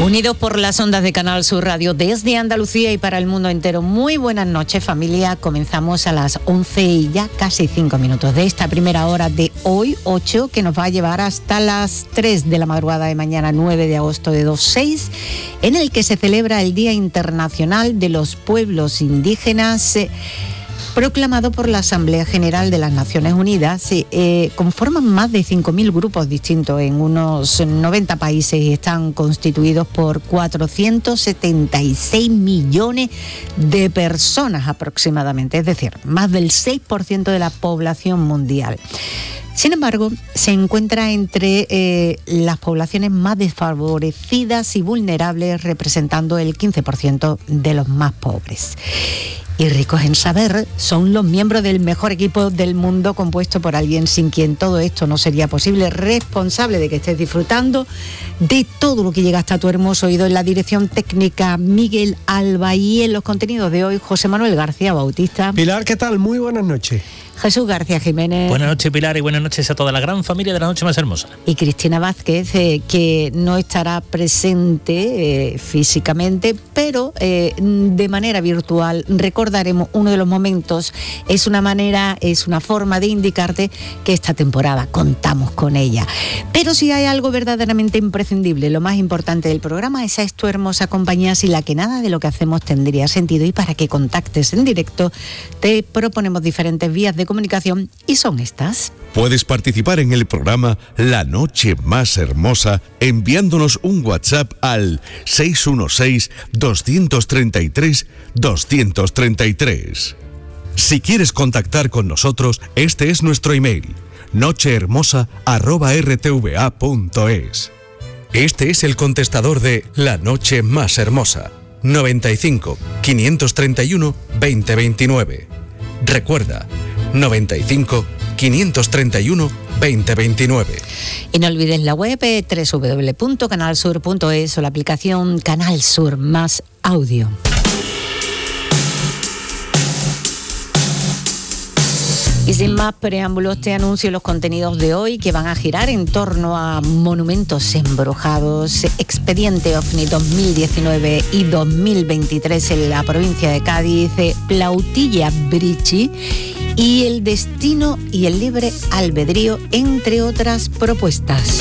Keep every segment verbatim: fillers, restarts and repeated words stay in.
Unidos por las ondas de Canal Sur Radio desde Andalucía y para el mundo entero. Muy buenas noches, familia. Comenzamos a las once y ya casi cinco minutos de esta primera hora de hoy, ocho, que nos va a llevar hasta las tres de la madrugada de mañana, nueve de agosto de dos mil seis, en el que se celebra el Día Internacional de los Pueblos Indígenas, eh, proclamado por la Asamblea General de las Naciones Unidas. Eh, conforman más de cinco mil grupos distintos en unos noventa países y están constituidos por cuatrocientos setenta y seis millones de personas aproximadamente, es decir, más del seis por ciento de la población mundial. Sin embargo, se encuentra entre eh, las poblaciones más desfavorecidas y vulnerables, representando el quince por ciento de los más pobres. Y ricos en saber, son los miembros del mejor equipo del mundo, compuesto por alguien sin quien todo esto no sería posible, responsable de que estés disfrutando de todo lo que llega hasta tu hermoso oído. En la dirección técnica, Miguel Alba, y en los contenidos de hoy, José Manuel García Bautista. Pilar, ¿qué tal? Muy buenas noches. Jesús García Jiménez. Buenas noches, Pilar, y buenas noches a toda la gran familia de La Noche Más Hermosa. Y Cristina Vázquez, eh, que no estará presente eh, físicamente, pero eh, de manera virtual. Recordaremos uno de los momentos. Es una manera, es una forma de indicarte que esta temporada contamos con ella. Pero si hay algo verdaderamente imprescindible, lo más importante del programa, esa es tu hermosa compañía, sin la que nada de lo que hacemos tendría sentido. Y para que contactes en directo, te proponemos diferentes vías de comunicación y son estas. Puedes participar en el programa La Noche Más Hermosa enviándonos un WhatsApp al seis uno seis, dos tres tres, dos tres tres. Si quieres contactar con nosotros, este es nuestro email: nochehermosa arroba r t v a punto es. Este es el contestador de La Noche Más Hermosa: noventa y cinco, quinientos treinta y uno, veinte veintinueve. Recuerda, noventa y cinco, quinientos treinta y uno, veinte veintinueve. Y no olvides la web doble u doble u doble u punto canal sur punto es o la aplicación Canal Sur Más Audio. Y sin más preámbulos, te anuncio los contenidos de hoy, que van a girar en torno a monumentos embrujados, expediente OVNI dos mil diecinueve y dos mil veintitrés en la provincia de Cádiz, Plautilla Brichi y el destino y el libre albedrío, entre otras propuestas.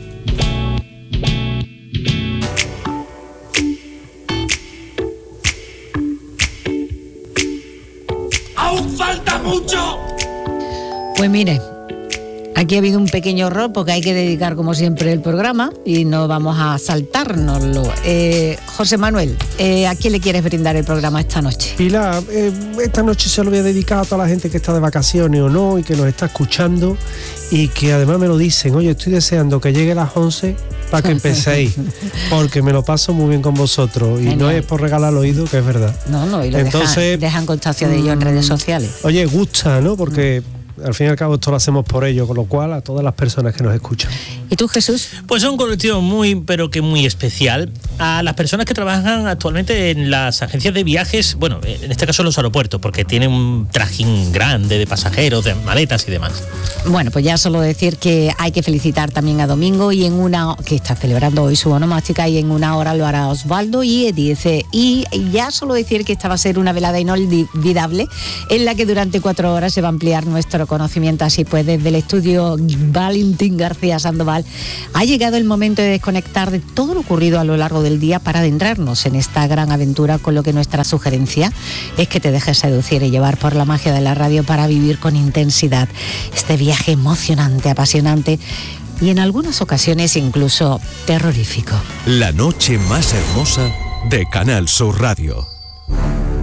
¡Aún falta mucho! Pues mire, aquí ha habido un pequeño error porque hay que dedicar como siempre el programa y no vamos a saltárnoslo. Eh, José Manuel, eh, ¿a quién le quieres brindar el programa esta noche? Pilar, eh, esta noche se lo voy a dedicar a toda la gente que está de vacaciones o no y que nos está escuchando y que además me lo dicen: oye, estoy deseando que llegue las once para que empecéis, porque me lo paso muy bien con vosotros. Y Genial. No es por regalar el oído, que es verdad. No, no, y lo Entonces, dejan, dejan constancia de ello en redes sociales. Oye, gusta, ¿no? Porque al fin y al cabo esto lo hacemos por ello, con lo cual a todas las personas que nos escuchan. ¿Y tú, Jesús? Pues es un colectivo muy, pero que muy especial. A las personas que trabajan actualmente en las agencias de viajes, bueno, en este caso en los aeropuertos, porque tienen un trajín grande de pasajeros, de maletas y demás. Bueno, pues ya solo decir que hay que felicitar también a Domingo, y en una que está celebrando hoy su onomástica, y en una hora lo hará Osvaldo y Edice. Y ya solo decir que esta va a ser una velada inolvidable, en la que durante cuatro horas se va a ampliar nuestro conocimiento. Así pues, desde el estudio Valentín García Sandoval, ha llegado el momento de desconectar de todo lo ocurrido a lo largo del día para adentrarnos en esta gran aventura, con lo que nuestra sugerencia es que te dejes seducir y llevar por la magia de la radio para vivir con intensidad este viaje emocionante, apasionante y en algunas ocasiones incluso terrorífico. La noche más hermosa de Canal Sur Radio.